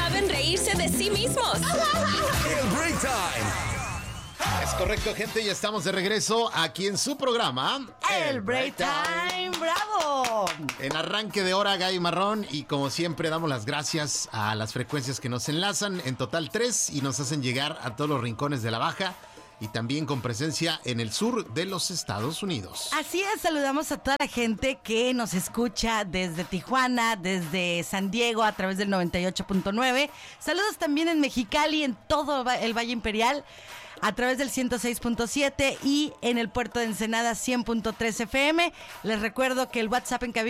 saben reírse de sí mismos. El Break Time. Es correcto, gente, ya estamos de regreso aquí en su programa El Break Time. ¡Bravo! En arranque de hora, Gallo Marrón, y como siempre damos las gracias a las frecuencias que nos enlazan, en total 3, y nos hacen llegar a todos los rincones de la Baja y también con presencia en el sur de los Estados Unidos. Así es, saludamos a toda la gente que nos escucha desde Tijuana, desde San Diego a través del 98.9. Saludos también en Mexicali, en todo el Valle Imperial, a través del 106.7 y en el puerto de Ensenada 100.3 FM. Les recuerdo que el WhatsApp en cabina